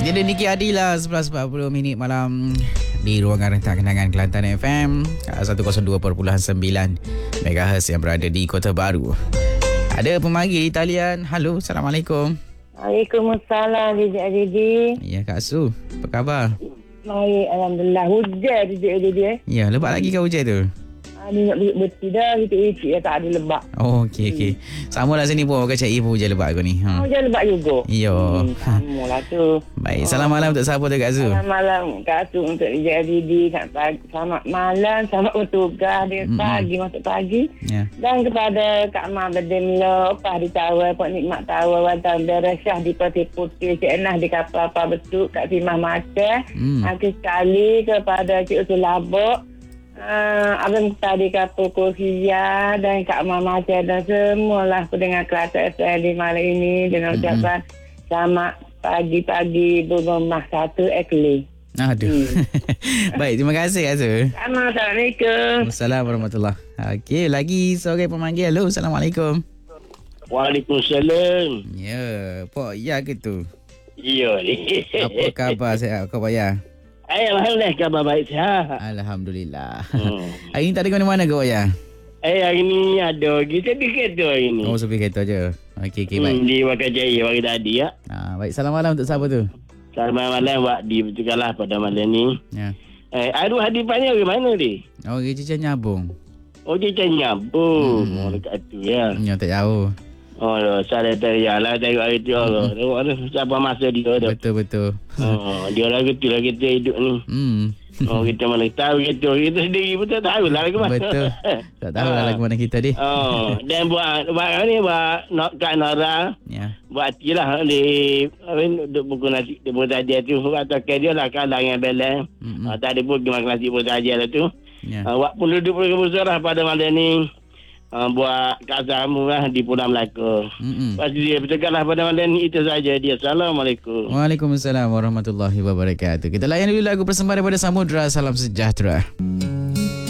Dia ada Niki Adila 11.40 malam di ruangan rentak kenangan Kelantan FM 102.9 MHz yang berada di Kota Baru. Ada pemanggil di talian. Halo, Assalamualaikum. Waalaikumsalam, Didi. Ya, Kak Su. Apa khabar? Baik, Alhamdulillah. Hujan Didi. Ya, lebat lagi kau hujan tu? Ni nak betul dah, kita tak ada lebak. Oh, okey. Sama lah sini pun. Kau cari pun hujan lebat kau ni. Hujan lebak juga. Ya. Sama lah tu. Baik, salam malam untuk siapa tu, Kak Su? Salam malam Kak Su untuk Didi. Selamat malam, selamat bertugas. Pagi, masuk pagi. Ya. Dan kepada Kak Ma Bedemlo, Pak di Tawar, Pak Nikmat Tawar, Wadam Beresyah di Peti Putih, Cik Enah di Kapal Apa Betul, Kak Timah Macah. Akhir sekali kepada Cik Usul Labok, Abang tadi Kapal Kosia dan Kak Mama Macah dan semualah pendengar Kelata FM malam ini dengan ucapan selamat pagi-pagi berumah satu Ekli. Aduh. Baik, terima kasih, Kak Su. Assalamualaikum. Assalamualaikum warahmatullahi. Okey, lagi seorang pemanggil. Halo, Assalamualaikum. Waalaikumsalam. Ya, Pok Ya ke tu? Ya ni. Apa khabar sihat kau, Pak Ya? Alhamdulillah, khabar baik sihat. Alhamdulillah. Hari ni tak ada ke mana-mana ke, Pak Ya? Hari ni ada kita di kereta hari ni. Oh, sepi kereta je. Okey, baik. Di Wakajaya pagi tadi ya. Baik, salam malam untuk siapa tu? Selamat malam Wak Di, betul lah pada malam ni. Ya. Aduh hadipannya ke mana ni? Oh, Cica nyambung. Oh, dia nyambung. Oh, dekat tu ya. Ya, tak jauh. Oh, saya teriak lah tengok hari tu. Tengok siapa masa dia tu. Betul. Oh, dia lah kita hidup ni. Oh, kita mana tahu kita sendiri pun tak tahu lah lagu mana. Betul. Tak tahu lah lagu mana kita ni. Oh, dan buat ni buat Kak Nora. Ya. Buat tilah di buku nasi di Putrajaya tu atau ke dia lah kalang yang bela. Tadi pun kemas nasi Putrajaya tu. Ya. Buat penduduk besar pada malam ni. Buat Kak Zamu lah di Pulau Melaka. Pasti dia bercakaplah pada malam ni. Itu saja dia. Assalamualaikum. Waalaikumsalam warahmatullahi wabarakatuh. Kita layan dulu lagu persembahan daripada Samudra. Salam sejahtera.